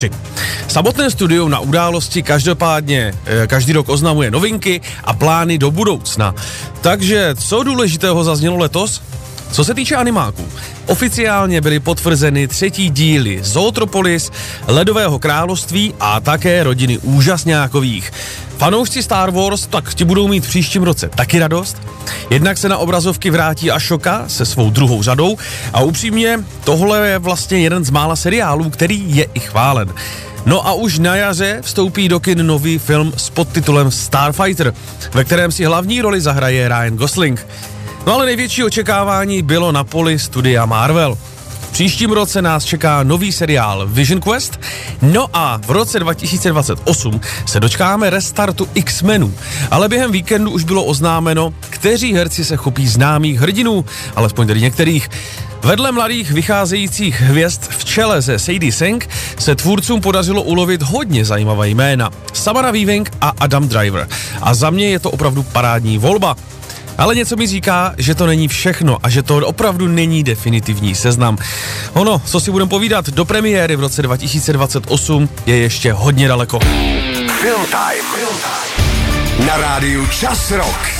Samotné studium na události každopádně každý rok oznamuje novinky a plány do budoucna. Takže co důležitého zaznělo letos? Co se týče animáků, oficiálně byly potvrzeny 3. díly Zootropolis, Ledového království a také Rodiny úžasňákových. Fanoušci Star Wars tak ti budou mít v příštím roce taky radost. Jednak se na obrazovky vrátí Ashoka se svou druhou řadou a upřímně tohle je vlastně jeden z mála seriálů, který je i chválen. No a už na jaře vstoupí do kin nový film s podtitulem Starfighter, ve kterém si hlavní roli zahraje Ryan Gosling. No ale největší očekávání bylo na poli studia Marvel. V příštím roce nás čeká nový seriál Vision Quest, no a v roce 2028 se dočkáme restartu X-menů, ale během víkendu už bylo oznámeno, kteří herci se chopí známých hrdinů, alespoň tedy některých. Vedle mladých vycházejících hvězd v čele se Sadie Sink se tvůrcům podařilo ulovit hodně zajímavá jména. Samara Weaving a Adam Driver. A za mě je to opravdu parádní volba. Ale něco mi říká, že to není všechno a že to opravdu není definitivní seznam. Ono, co si budeme povídat, do premiéry v roce 2028 je ještě hodně daleko. Film Time. Na rádiu Čas Rock.